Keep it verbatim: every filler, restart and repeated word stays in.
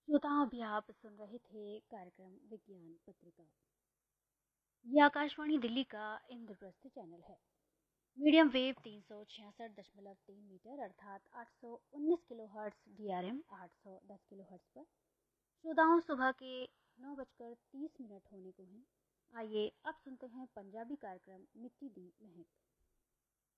श्रोताओं, अभी आप सुन रहे थे कार्यक्रम विज्ञान पत्रिका। ये आकाशवाणी दिल्ली का इंद्रप्रस्थ चैनल है। मीडियम वेव तीन सौ छियासठ दशमलव तीन मीटर अर्थात आठ सौ उन्नीस kilo hertz, D R M आठ सौ दस किलो हर्ट्स पर। श्रोताओं, सुबह के नौ बजकर तीस मिनट होने को हैं। आइए अब सुनते हैं पंजाबी कार्यक्रम मिट्टी दी महक।